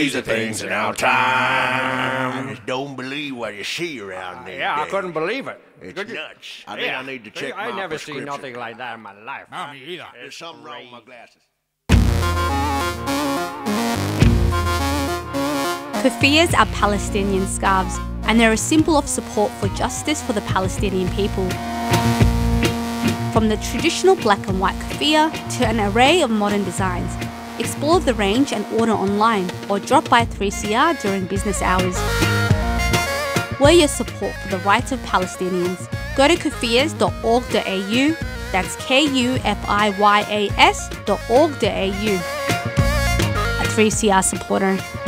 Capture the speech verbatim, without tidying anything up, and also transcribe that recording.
crazy things in our time. I just don't believe what you see around these Yeah, I days. couldn't believe it. It's Could you- nuts. I think Yeah. I need to check I my never seen prescription. nothing like that in my life. No, me either. There's something wrong with my glasses. Kufiyas are Palestinian scarves, and they're a symbol of support for justice for the Palestinian people. From the traditional black and white kufiya to an array of modern designs, explore the range and order online or drop by three C R during business hours. We're your support for the rights of Palestinians. Go to kufiyas dot org dot A U, that's K U F I Y A S dot org dot A U. A three C R supporter.